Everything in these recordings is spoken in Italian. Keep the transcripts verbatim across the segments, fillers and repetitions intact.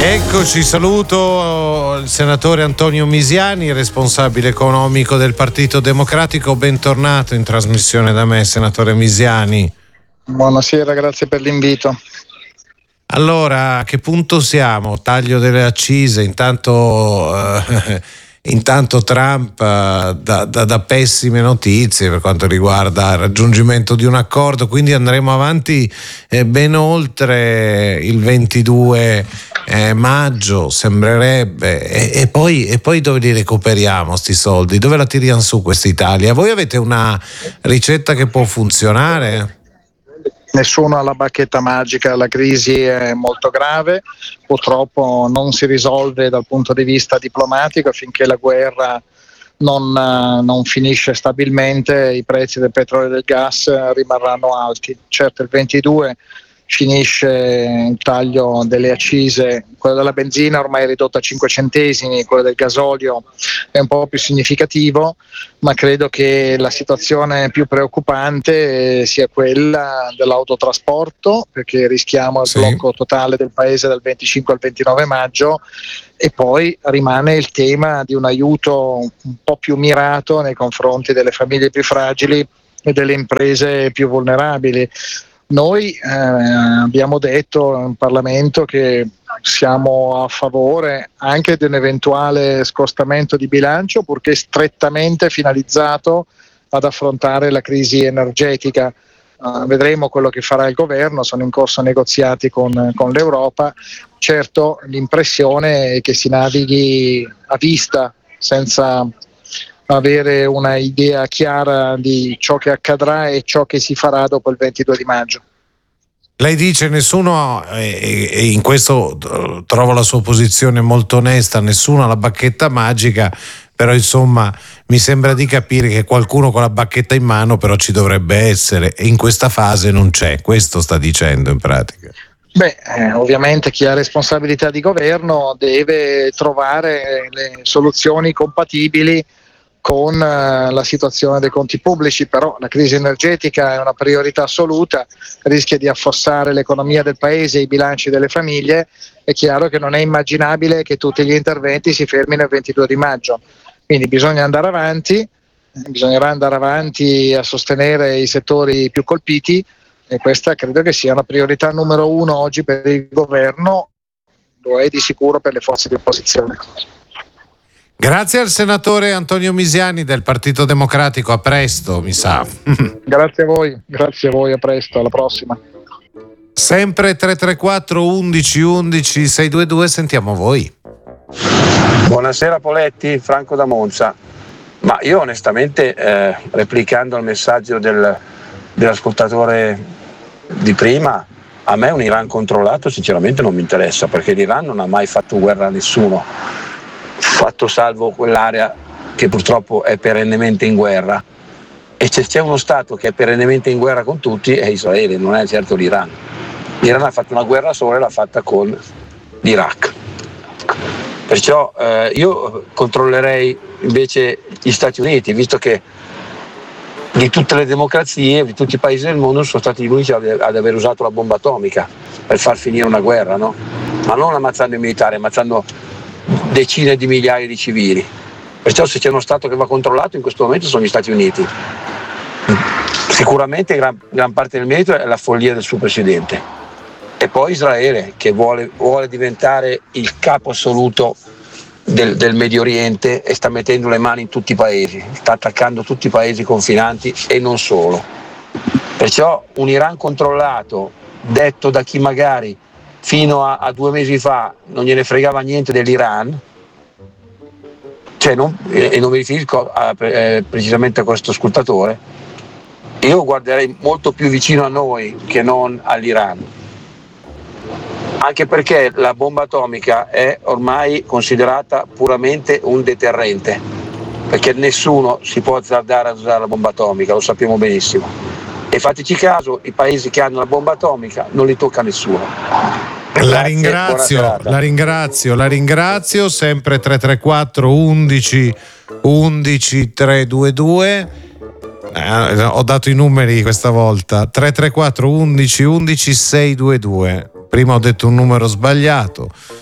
Eccoci, saluto il senatore Antonio Misiani, responsabile economico del Partito Democratico. Bentornato in trasmissione da me, senatore Misiani. Buonasera, grazie per l'invito. Allora, a che punto siamo? Taglio delle accise, intanto, eh, intanto Trump eh, dà, dà, dà pessime notizie per quanto riguarda il raggiungimento di un accordo, quindi andremo avanti eh, ben oltre il ventidue eh, maggio, sembrerebbe, e, e, poi, e poi dove li recuperiamo sti soldi? Dove la tiriamo su questa Italia? Voi avete una ricetta che può funzionare? Nessuno ha la bacchetta magica, la crisi è molto grave, purtroppo non si risolve dal punto di vista diplomatico finché la guerra non, non finisce stabilmente, i prezzi del petrolio e del gas rimarranno alti. Certo, il ventidue finisce il taglio delle accise, quella della benzina ormai è ridotta a cinque centesimi, quello del gasolio è un po' più significativo, ma credo che la situazione più preoccupante sia quella dell'autotrasporto, perché rischiamo il sì. blocco totale del paese dal venticinque al ventinove maggio, e poi rimane il tema di un aiuto un po' più mirato nei confronti delle famiglie più fragili e delle imprese più vulnerabili. Noi eh, abbiamo detto in Parlamento che siamo a favore anche di un eventuale scostamento di bilancio, purché strettamente finalizzato ad affrontare la crisi energetica. Uh, vedremo quello che farà il governo, sono in corso negoziati con, con l'Europa. Certo, l'impressione è che si navighi a vista, senza avere una idea chiara di ciò che accadrà e ciò che si farà dopo il ventidue di maggio. Lei dice nessuno, e in questo trovo la sua posizione molto onesta, nessuno ha la bacchetta magica, però insomma mi sembra di capire che qualcuno con la bacchetta in mano però ci dovrebbe essere, e in questa fase non c'è, questo sta dicendo in pratica. Beh, eh, ovviamente chi ha responsabilità di governo deve trovare le soluzioni compatibili con uh, la situazione dei conti pubblici, però la crisi energetica è una priorità assoluta, rischia di affossare l'economia del paese e i bilanci delle famiglie. È chiaro che non è immaginabile che tutti gli interventi si fermino il ventidue di maggio, quindi bisogna andare avanti, bisognerà andare avanti a sostenere i settori più colpiti, e questa credo che sia una priorità numero uno oggi per il governo, lo è di sicuro per le forze di opposizione. Grazie al senatore Antonio Misiani del Partito Democratico, a presto, mi sa. Grazie a voi, grazie a voi, a presto, alla prossima. Sempre tre tre quattro undici undici sei due due, sentiamo voi. Buonasera Poletti, Franco da Monza. Ma io onestamente, eh, replicando il messaggio del, dell'ascoltatore di prima, a me un Iran controllato sinceramente non mi interessa, perché l'Iran non ha mai fatto guerra a nessuno, fatto salvo quell'area che purtroppo è perennemente in guerra, e se c'è uno Stato che è perennemente in guerra con tutti è Israele, non è certo l'Iran. L'Iran ha fatto una guerra sola e l'ha fatta con l'Iraq, perciò eh, io controllerei invece gli Stati Uniti, visto che di tutte le democrazie, di tutti i paesi del mondo, sono stati gli unici ad aver usato la bomba atomica per far finire una guerra, no? Ma non ammazzando i militari, ammazzando decine di migliaia di civili. Perciò se c'è uno Stato che va controllato in questo momento sono gli Stati Uniti. Sicuramente gran, gran parte del merito è la follia del suo presidente, e poi Israele, che vuole, vuole diventare il capo assoluto del, del Medio Oriente e sta mettendo le mani in tutti i paesi, sta attaccando tutti i paesi confinanti e non solo. Perciò un Iran controllato, detto da chi magari fino a, a due mesi fa non gliene fregava niente dell'Iran, cioè non, e non mi riferisco a, eh, precisamente a questo ascoltatore, io guarderei molto più vicino a noi che non all'Iran, anche perché la bomba atomica è ormai considerata puramente un deterrente, perché nessuno si può azzardare a usare la bomba atomica, lo sappiamo benissimo, e fateci caso, i paesi che hanno la bomba atomica non li tocca nessuno. La Grazie, ringrazio, la ringrazio, la ringrazio, sempre tre tre quattro undici undici tre due due, eh, ho dato i numeri questa volta, tre tre quattro undici undici sei due due, prima ho detto un numero sbagliato,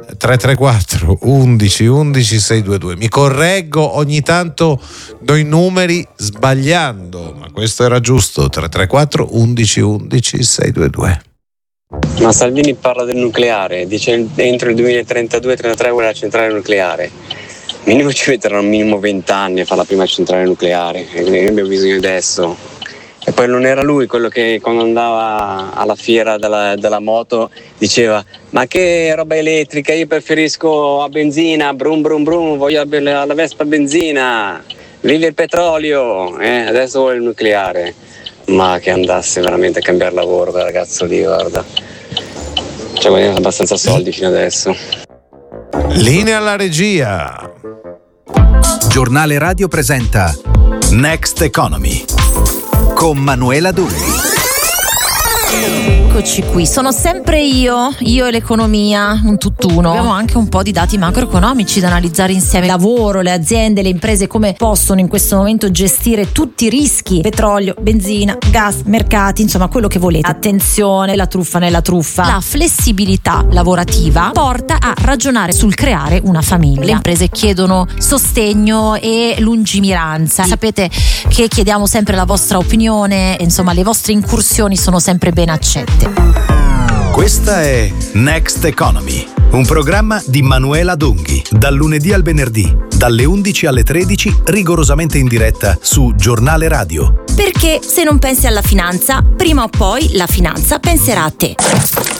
tre tre quattro undici undici sei due due. Mi correggo ogni tanto doi numeri sbagliando, ma questo era giusto. Tre tre quattro undici undici sei due due. Ma Salvini parla del nucleare, dice entro il duemilatrentadue trentatré vuole la centrale nucleare. Minimo ci metteranno minimo venti anni a fare la prima centrale nucleare, e noi abbiamo bisogno adesso. E poi non era lui quello che quando andava alla fiera della, della moto diceva: ma che roba elettrica, io preferisco a benzina, brum brum brum, voglio la, la Vespa benzina, vive il petrolio, eh, adesso vuole il nucleare. Ma che andasse veramente a cambiare lavoro quel ragazzo lì, guarda, ci ha guadagnato abbastanza soldi fino adesso. Linea alla regia. Giornale Radio presenta Next Economy con Manuela Dulli. Eccoci qui, sono sempre io, io e l'economia, un tutt'uno. Abbiamo anche un po' di dati macroeconomici da analizzare insieme. Lavoro, le aziende, le imprese come possono in questo momento gestire tutti i rischi, petrolio, benzina, gas, mercati, insomma quello che volete. Attenzione, la truffa nella truffa. La flessibilità lavorativa porta a ragionare sul creare una famiglia. Le imprese chiedono sostegno e lungimiranza. Sapete che chiediamo sempre la vostra opinione, insomma le vostre incursioni sono sempre ben accette. Questa è Next Economy, un programma di Manuela Dunghi, dal lunedì al venerdì, dalle undici alle tredici, rigorosamente in diretta su Giornale Radio. Perché se non pensi alla finanza, prima o poi la finanza penserà a te.